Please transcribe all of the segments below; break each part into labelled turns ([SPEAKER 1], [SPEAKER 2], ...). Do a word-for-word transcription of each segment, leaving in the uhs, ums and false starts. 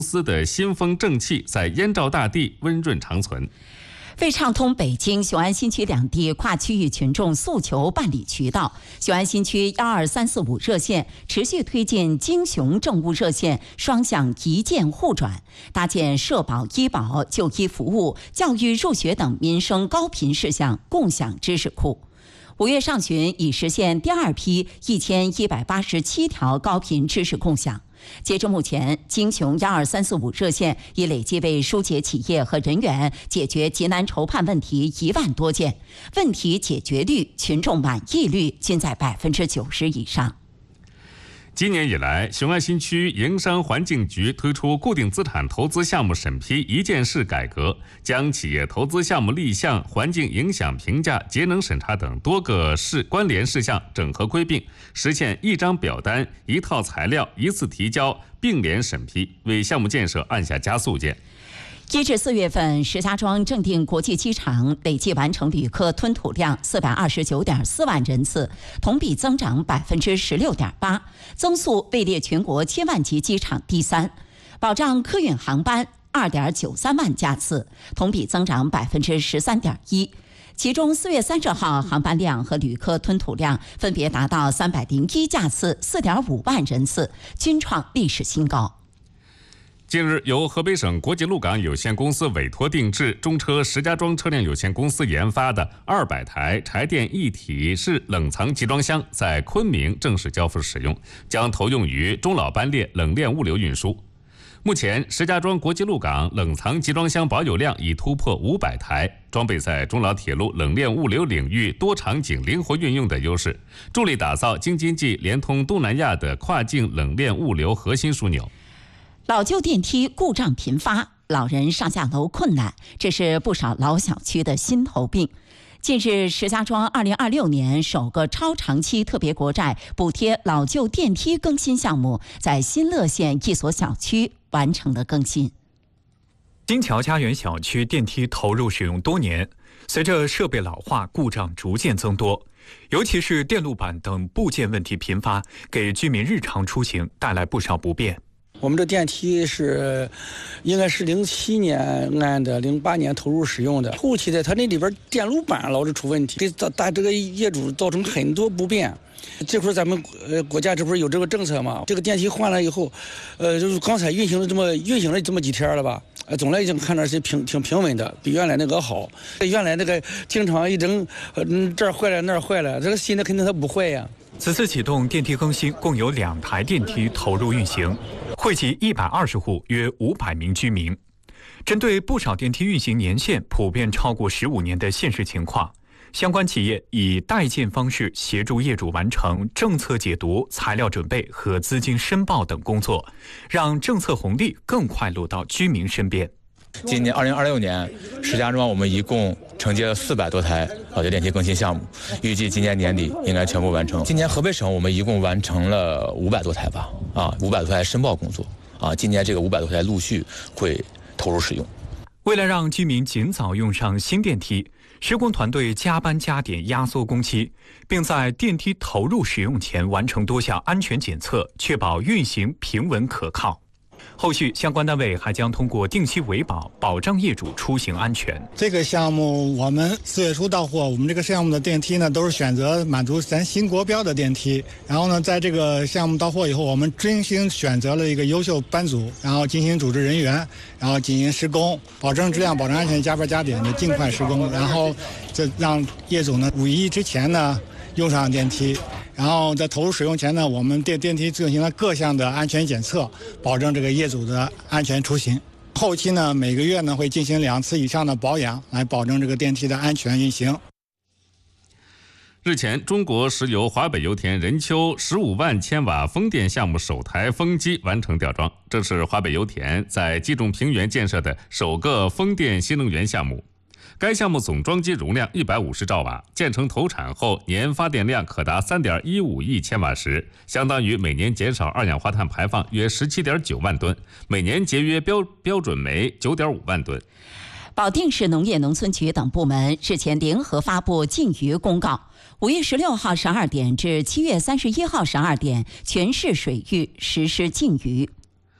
[SPEAKER 1] 司的新风正气在燕赵大地温润长存。
[SPEAKER 2] 为畅通北京、雄安新区两地跨区域群众诉求办理渠道，雄安新区幺二三四五热线持续推进京雄政务热线双向一键互转，搭建社保、医保、就医服务、教育入学等民生高频事项共享知识库。五月上旬已实现第二批一千一百八十七条高频知识共享。截至目前，京雄幺二三四五热线已累计为疏解企业和人员解决急难愁盼问题一万多件，问题解决率、群众满意率均在百分之九十以上。
[SPEAKER 1] 今年以来，雄安新区营商环境局推出固定资产投资项目审批一件式改革，将企业投资项目立项、环境影响评价、节能审查等多个事关联事项整合归并，实现一张表单、一套材料、一次提交、并联审批，为项目建设按下加速键。
[SPEAKER 2] 一至四月份，石家庄正定国际机场累计完成旅客吞吐量四百二十九点四万人次，同比增长百分之十六点八，增速位列全国千万级机场第三。保障客运航班二点九三万架次，同比增长百分之十三点一。其中，四月三十号航班量和旅客吞吐量分别达到三百零一架次、四点五万人次，均创历史新高。
[SPEAKER 1] 近日，由河北省国际陆港有限公司委托定制，中车石家庄车辆有限公司研发的二百台柴电一体式冷藏集装箱在昆明正式交付使用，将投用于中老班列冷链物流运输。目前，石家庄国际陆港冷藏集装箱保有量已突破五百台，装备在中老铁路冷链物流领域多场景灵活运用的优势，助力打造京津冀连通东南亚的跨境冷链物流核心枢纽。
[SPEAKER 2] 老旧电梯故障频发，老人上下楼困难，这是不少老小区的心头病。近日，石家庄二零二六年首个超长期特别国债补贴老旧电梯更新项目在新乐县一所小区完成了更新。
[SPEAKER 3] 金桥家园小区电梯投入使用多年，随着设备老化，故障逐渐增多，尤其是电路板等部件问题频发，给居民日常出行带来不少不便。
[SPEAKER 4] 我们这电梯是，应该是零七年按的零八年投入使用的，后期的它那里边电路板老是出问题，给大大这个业主造成很多不便。这会儿咱们呃国家这不是有这个政策嘛？这个电梯换了以后，呃，就是刚才运行了这么运行了这么几天了吧？呃，总来讲看着是平挺平稳的，比原来那个好。原来那个经常一整，嗯这儿坏了那儿坏了，这个新的肯定它不坏呀。
[SPEAKER 3] 此次启动电梯更新，共有两台电梯投入运行，惠及一百二十户，约五百名居民。针对不少电梯运行年限普遍超过十五年的现实情况，相关企业以代建方式协助业主完成政策解读、材料准备和资金申报等工作，让政策红利更快落到居民身边。
[SPEAKER 5] 今年二零二六年，石家庄我们一共承接了四百多台老旧电梯更新项目，预计今年年底应该全部完成。今年河北省我们一共完成了五百多台吧，啊，五百多台申报工作，啊，今年这个五百多台陆续会投入使用。
[SPEAKER 3] 为了让居民尽早用上新电梯，施工团队加班加点压缩工期，并在电梯投入使用前完成多项安全检测，确保运行平稳可靠。后续相关单位还将通过定期维保，保障业主出行安全。
[SPEAKER 6] 这个项目我们四月初到货，我们这个项目的电梯呢，都是选择满足咱新国标的电梯。然后呢，在这个项目到货以后，我们精心选择了一个优秀班组，然后进行组织人员，然后进行施工，保证质量、保证安全，加班加点的尽快施工。然后这让业主呢，五一之前呢用上电梯。然后在投入使用前呢，我们电电梯进行了各项的安全检测，保证这个业主的安全出行。后期呢，每个月呢会进行两次以上的保养，来保证这个电梯的安全运行。
[SPEAKER 1] 日前，中国石油华北油田任丘十五万千瓦风电项目首台风机完成吊装，这是华北油田在冀中平原建设的首个风电新能源项目。该项目总装机容量一百五十兆瓦，建成投产后年发电量可达 三点一五亿千瓦时，相当于每年减少二氧化碳排放约 十七点九万吨，每年节约标标准煤 九点五万吨。
[SPEAKER 2] 保定市农业农村局等部门日前联合发布禁渔公告，五月十六号十二点至七月三十一号十二点，全市水域实施禁渔。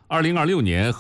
[SPEAKER 1] 二零二六年